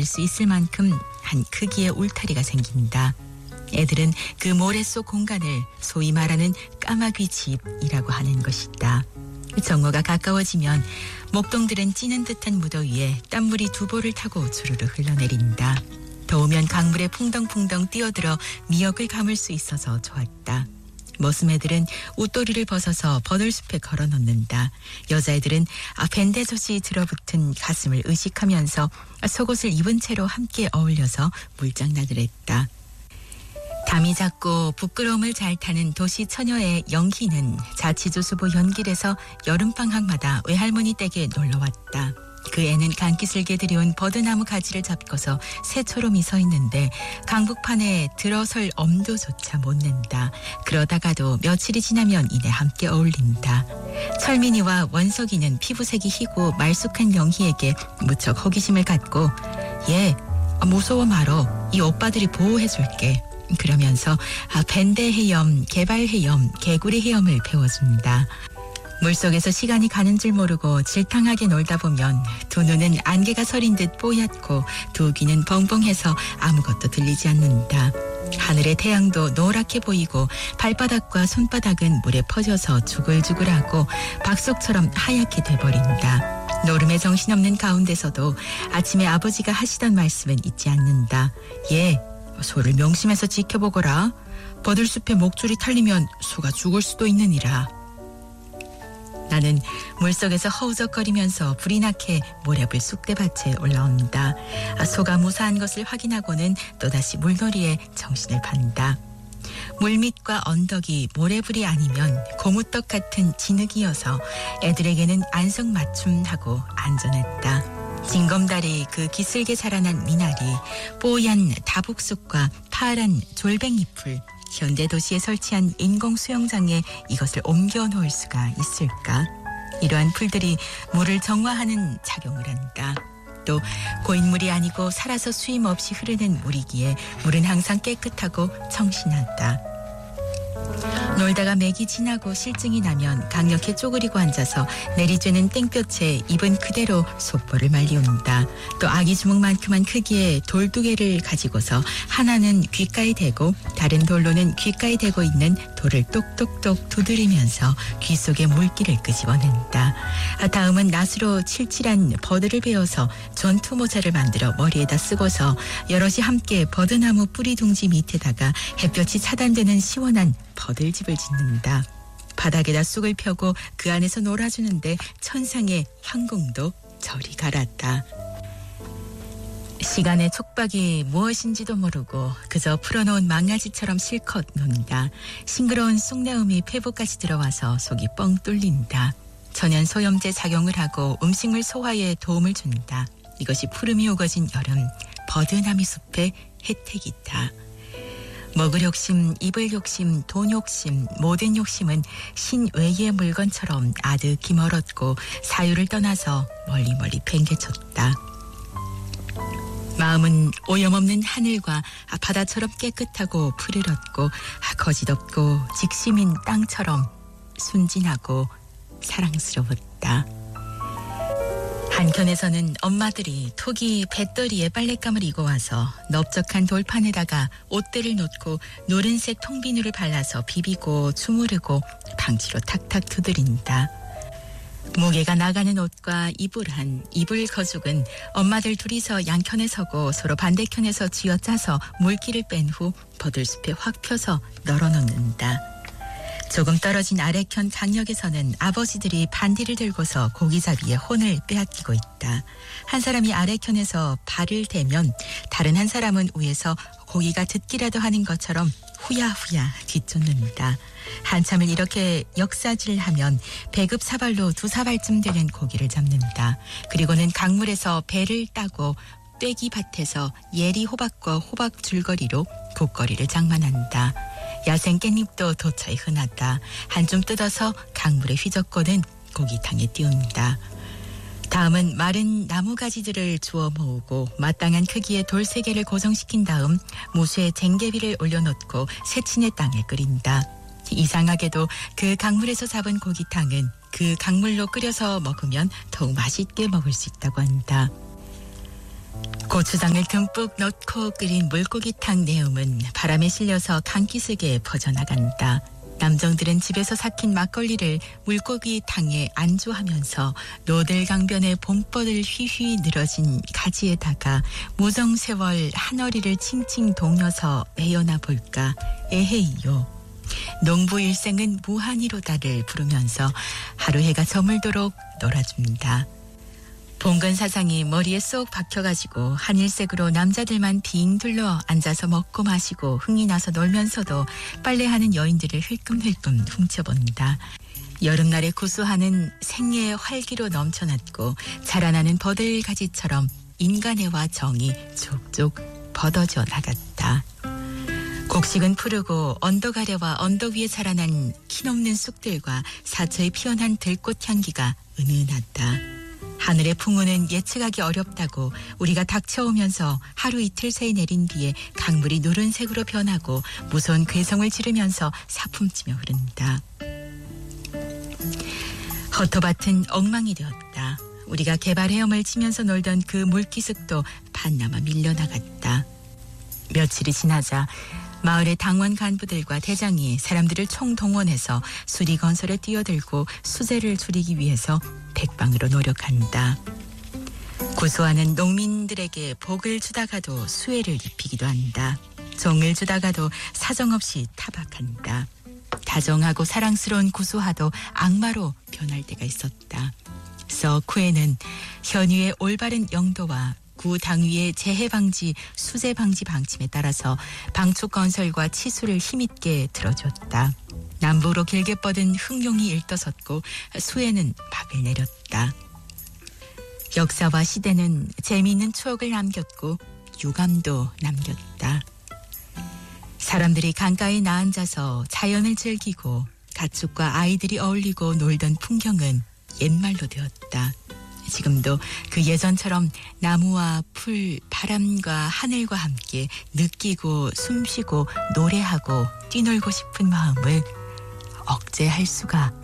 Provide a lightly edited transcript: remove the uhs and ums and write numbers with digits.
앉을 수 있을 만큼 한 크기의 울타리가 생긴다. 애들은 그 모래 속 공간을 소위 말하는 까마귀 집이라고 하는 것이다. 정오가 가까워지면 목동들은 찌는 듯한 무더위에 땀물이 두보를 타고 주르르 흘러내린다. 더우면 강물에 풍덩풍덩 뛰어들어 미역을 감을 수 있어서 좋았다. 머슴애들은 옷도리를 벗어서 버들숲에 걸어놓는다. 여자애들은 밴데솥이 들어붙은 가슴을 의식하면서 속옷을 입은 채로 함께 어울려서 물장난을 했다. 담이 작고 부끄러움을 잘 타는 도시 처녀의 영희는 자치조수부 연길에서 여름방학마다 외할머니 댁에 놀러왔다. 그 애는 간기슬게 들여온 버드나무 가지를 잡고서 새초롬이 서 있는데 강북판에 들어설 엄두조차 못 낸다. 그러다가도 며칠이 지나면 이내 함께 어울린다. 철민이와 원석이는 피부색이 희고 말쑥한 영희에게 무척 호기심을 갖고 얘 무서워 말어. 이 오빠들이 보호해줄게. 그러면서 밴드 헤엄, 개발 헤엄, 개구리 헤엄을 배워준다. 물속에서 시간이 가는 줄 모르고 질탕하게 놀다 보면 두 눈은 안개가 서린 듯 뽀얗고 두 귀는 벙벙해서 아무것도 들리지 않는다. 하늘의 태양도 노랗게 보이고 발바닥과 손바닥은 물에 퍼져서 주글주글하고 박속처럼 하얗게 돼버린다. 노름에 정신없는 가운데서도 아침에 아버지가 하시던 말씀은 잊지 않는다. 얘, 소를 명심해서 지켜보거라. 버들숲에 목줄이 탈리면 소가 죽을 수도 있느니라. 나는 물속에서 허우적거리면서 불이 나게 모래불 쑥대밭에 올라온다. 소가 무사한 것을 확인하고는 또다시 물놀이에 정신을 판다. 물밑과 언덕이 모래불이 아니면 고무떡 같은 진흙이어서 애들에게는 안성맞춤하고 안전했다. 징검다리 그 기슬게 자라난 미나리, 뽀얀 다북숲과 파란 졸뱅이풀, 현대도시에 설치한 인공 수영장에 이것을 옮겨 놓을 수가 있을까? 이러한 풀들이 물을 정화하는 작용을 한다. 또 고인물이 아니고 살아서 수임 없이 흐르는 물이기에 물은 항상 깨끗하고 청신하다. 놀다가 맥이 지나고 실증이 나면 강력히 쪼그리고 앉아서 내리쬐는 땡볕에 입은 그대로 속보를 말리운다. 또 아기 주먹만큼한 크기의 돌 두 개를 가지고서 하나는 귓가에 대고 다른 돌로는 귓가에 대고 있는 돌을 똑똑똑 두드리면서 귀 속에 물기를 끄집어낸다. 다음은 낫으로 칠칠한 버드를 베어서 전투 모자를 만들어 머리에다 쓰고서 여럿이 함께 버드나무 뿌리 둥지 밑에다가 햇볕이 차단되는 시원한 버들집을 짓는다. 바닥에다 쑥을 펴고 그 안에서 놀아주는데 천상의 황궁도 저리 갈았다. 시간의 촉박이 무엇인지도 모르고 그저 풀어놓은 망가지처럼 실컷 논다. 싱그러운 쑥내음이 폐부까지 들어와서 속이 뻥 뚫린다. 천연 소염제 작용을 하고 음식물 소화에 도움을 준다. 이것이 푸름이 우거진 여름 버드나무 숲의 혜택이다. 먹을 욕심, 입을 욕심, 돈 욕심, 모든 욕심은 신외의 물건처럼 아득히 멀었고 사유를 떠나서 멀리 팽개쳤다. 마음은 오염없는 하늘과 바다처럼 깨끗하고 푸르렀고 거짓없고 직심인 땅처럼 순진하고 사랑스러웠다. 한켠에서는 엄마들이 톡이 뱃더리에 빨랫감을 이고 와서 넓적한 돌판에다가 옷들을 놓고 노른색 통비누를 발라서 비비고 주무르고 방지로 탁탁 두드린다. 무게가 나가는 옷과 이불 거죽은 엄마들 둘이서 양편에 서고 서로 반대편에서 쥐어짜서 물기를 뺀 후 버들숲에 확 펴서 널어놓는다. 조금 떨어진 아래편 강역에서는 아버지들이 반디를 들고서 고기잡이에 혼을 빼앗기고 있다. 한 사람이 아래편에서 발을 대면 다른 한 사람은 위에서 고기가 듣기라도 하는 것처럼 후야후야 뒤쫓는다. 한참을 이렇게 역사질하면 배급 사발로 2사발쯤 되는 고기를 잡는다. 그리고는 강물에서 배를 따고 떼기 밭에서 예리 호박과 호박 줄거리로 국거리를 장만한다. 야생 깻잎도 도처에 흔하다. 한 줌 뜯어서 강물에 휘젓고는 고기탕에 띄운다. 다음은 마른 나무가지들을 주워 모으고 마땅한 크기의 돌 3개를 고정시킨 다음 무쇠 쟁개비를 올려놓고 새친의 땅에 끓인다. 이상하게도 그 강물에서 잡은 고기탕은 그 강물로 끓여서 먹으면 더욱 맛있게 먹을 수 있다고 한다. 고추장을 듬뿍 넣고 끓인 물고기탕 내음은 바람에 실려서 강기슭에 퍼져나간다. 남정들은 집에서 삭힌 막걸리를 물고기탕에 안주하면서 노들강변의 봄벌을 휘휘 늘어진 가지에다가 무정세월 한어리를 칭칭 동여서 매여나 볼까 에헤이요. 농부 일생은 무한이로다를 부르면서 하루 해가 저물도록 놀아줍니다. 봉건 사상이 머리에 쏙 박혀가지고 한일색으로 남자들만 빙 둘러 앉아서 먹고 마시고 흥이 나서 놀면서도 빨래하는 여인들을 흘끔흘끔 훔쳐본다. 여름날의 구수하는 생애의 활기로 넘쳐났고 자라나는 버들가지처럼 인간애와 정이 족족 벗어져 나갔다. 곡식은 푸르고 언덕 아래와 언덕 위에 자라난 키넘는 쑥들과 사처에 피어난 들꽃 향기가 은은하다. 하늘의 풍우는 예측하기 어렵다고 우리가 닥쳐오면서 하루 이틀 새에 내린 뒤에 강물이 누른색으로 변하고 무서운 괴성을 지르면서 사품치며 흐른다. 허터밭은 엉망이 되었다. 우리가 개발 헤엄을 치면서 놀던 그 물기슭도 반나마 밀려나갔다. 며칠이 지나자 마을의 당원 간부들과 대장이 사람들을 총동원해서 수리 건설에 뛰어들고 수재를 줄이기 위해서 백방으로 노력한다. 구수하는 농민들에게 복을 주다가도 수혜를 입히기도 한다. 종을 주다가도 사정없이 타박한다. 다정하고 사랑스러운 구수하도 악마로 변할 때가 있었다. 서쿠에는 현위의 올바른 영도와 구 당위의 재해 방지, 수재 방지 방침에 따라서 방축 건설과 치수를 힘있게 들어줬다. 남부로 길게 뻗은 흑룡이 일떠섰고 수에는 박을 내렸다. 역사와 시대는 재미있는 추억을 남겼고 유감도 남겼다. 사람들이 강가에 나앉아서 자연을 즐기고 가축과 아이들이 어울리고 놀던 풍경은 옛말로 되었다. 지금도 그 예전처럼 나무와 풀, 바람과 하늘과 함께 느끼고 숨쉬고 노래하고 뛰놀고 싶은 마음을 억제할 수가